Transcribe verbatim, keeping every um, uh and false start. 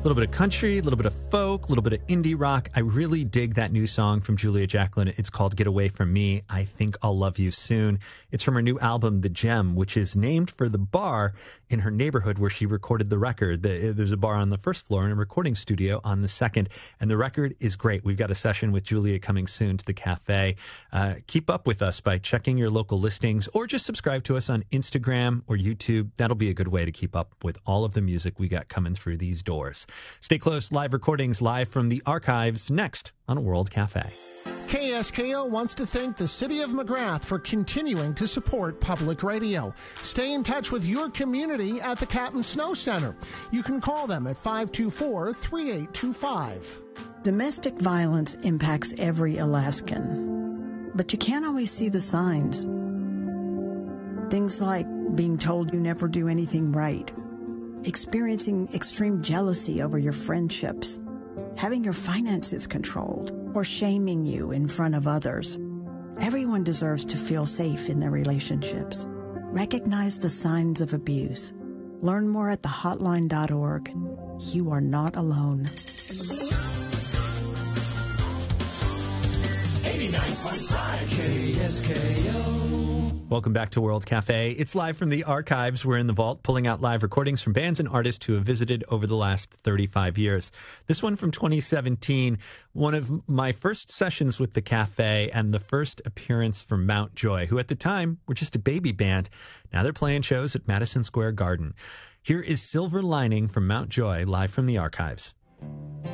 little bit of country, a little bit of folk, a little bit of indie rock. I really dig that new song from Julia Jacklin. It's called Get Away From Me. I Think I'll Love You Soon. It's from her new album, The Gem, which is named for the bar in her neighborhood where she recorded the record. There's a bar on the first floor and a recording studio on the second. And the record is great. We've got a session with Julia coming soon to the cafe. Uh, keep up with us by checking your local listings or just subscribe to us on Instagram or YouTube. That'll be a good way to keep up with all of the music we got coming through these doors. Stay close. Live recordings live from the archives next on World Cafe. K S K O wants to thank the City of McGrath for continuing to support public radio. Stay in touch with your community at the Captain Snow Center. You can call them at five two four, three eight two five. Domestic violence impacts every Alaskan, but you can't always see the signs. Things like being told you never do anything right, experiencing extreme jealousy over your friendships, having your finances controlled, or shaming you in front of others. Everyone deserves to feel safe in their relationships. Recognize the signs of abuse. Learn more at the hotline dot org. You are not alone. eighty-nine point five K S K O. Welcome back to World Cafe. It's live from the archives. We're in the vault pulling out live recordings from bands and artists who have visited over the last thirty-five years. This one from twenty seventeen, one of my first sessions with the cafe and the first appearance from Mount Joy, who at the time were just a baby band. Now they're playing shows at Madison Square Garden. Here is Silver Lining from Mount Joy, live from the archives.